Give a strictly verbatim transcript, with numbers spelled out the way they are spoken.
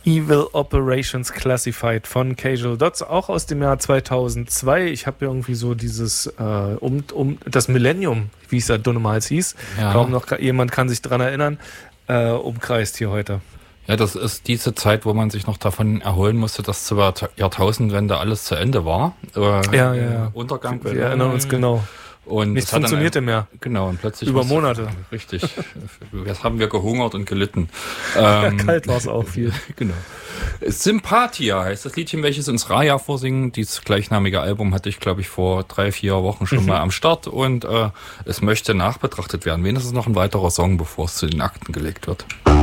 Evil Operations Classified von Casual Dots, auch aus dem Jahr zweitausendzwei. Ich habe irgendwie so dieses, äh, um, um das Millennium, wie es da damals hieß, ja. Kaum noch jemand kann sich dran erinnern, äh, umkreist hier heute. Ja, das ist diese Zeit, wo man sich noch davon erholen musste, dass zur Jahrtausendwende alles zu Ende war. Äh, ja, ja, ja. Untergang. Wir erinnern uns genau. Und nichts funktionierte dann, mehr. Genau, und plötzlich... Über Monate. Richtig. Jetzt haben wir gehungert und gelitten. Ähm, Kalt war es auch viel. Genau. Sympathia heißt das Liedchen, welches uns Raya vorsingen. Dieses gleichnamige Album hatte ich, glaube ich, vor drei, vier Wochen schon mhm. mal am Start. Und äh, es möchte nachbetrachtet werden. Wenigstens noch ein weiterer Song, bevor es zu den Akten gelegt wird.